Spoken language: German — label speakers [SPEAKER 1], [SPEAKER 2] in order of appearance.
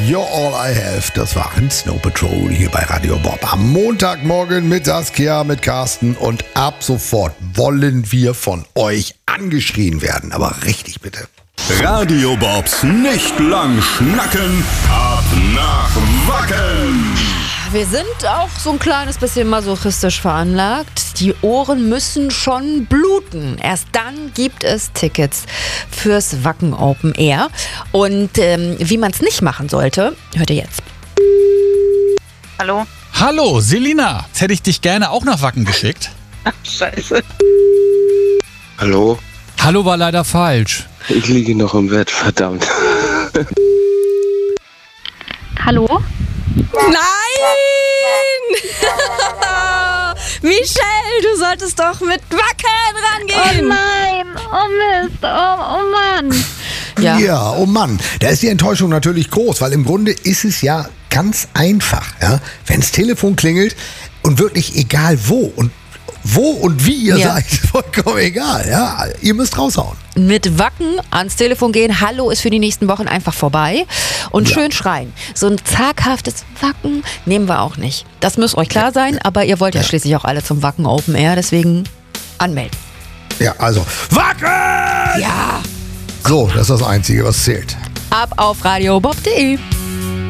[SPEAKER 1] You're All I Have. Das waren Snow Patrol hier bei Radio Bob. Am Montagmorgen mit Saskia, mit Carsten und ab sofort wollen wir von euch angeschrien werden. Aber richtig bitte.
[SPEAKER 2] Radio Bobs nicht lang schnacken, ab nach Wacken.
[SPEAKER 3] Wir sind auch so ein kleines bisschen masochistisch veranlagt. Die Ohren müssen schon bluten. Erst dann gibt es Tickets fürs Wacken Open Air. Und wie man es nicht machen sollte, hört ihr jetzt.
[SPEAKER 4] Hallo?
[SPEAKER 5] Hallo, Selina. Jetzt hätte ich dich gerne auch nach Wacken geschickt.
[SPEAKER 4] Ach, scheiße.
[SPEAKER 6] Hallo?
[SPEAKER 5] Hallo war leider falsch.
[SPEAKER 6] Ich liege noch im Bett, verdammt.
[SPEAKER 7] Hallo?
[SPEAKER 3] Nein! Michelle, du solltest doch mit Wacken rangehen.
[SPEAKER 7] Oh nein! Oh Mist! Oh Mann!
[SPEAKER 1] Ja, oh Mann, da ist die Enttäuschung natürlich groß, weil im Grunde ist es ja ganz einfach, ja? Wenns Telefon klingelt und wirklich egal wo und wie ihr seid, vollkommen egal, ja? Ihr müsst raushauen.
[SPEAKER 3] Mit Wacken ans Telefon gehen, Hallo ist für die nächsten Wochen einfach vorbei und schön schreien. So ein zaghaftes Wacken nehmen wir auch nicht. Das muss euch klar sein, aber ihr wollt ja schließlich auch alle zum Wacken Open Air, deswegen anmelden.
[SPEAKER 1] Ja, also Wacken!
[SPEAKER 3] Ja.
[SPEAKER 1] So, das ist das Einzige, was zählt.
[SPEAKER 3] Ab auf radiobob.de.